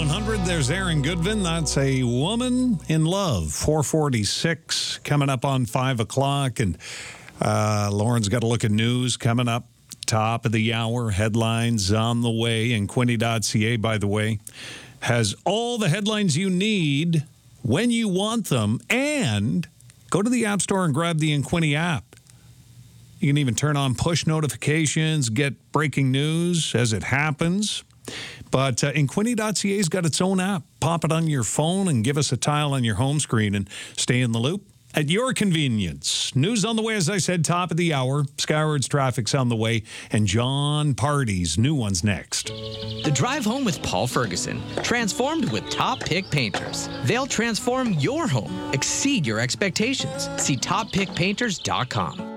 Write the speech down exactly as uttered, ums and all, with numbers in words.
one hundred, there's Aaron Goodvin. That's A Woman in Love. four forty-six coming up on five o'clock. And uh, Lauren's got a look at news coming up. Top of the hour, headlines on the way. And Quinte dot C A, by the way, has all the headlines you need when you want them. And go to the App Store and grab the Quinte app. You can even turn on push notifications, get breaking news as it happens. But uh, Quinte dot C A's got its own app. Pop it on your phone and give us a tile on your home screen and stay in the loop at your convenience. News on the way, as I said, top of the hour. Skyward's traffic's on the way. And John Party's new one's next. The Drive Home with Paul Ferguson. Transformed with Top Pick Painters. They'll transform your home. Exceed your expectations. See top pick painters dot com.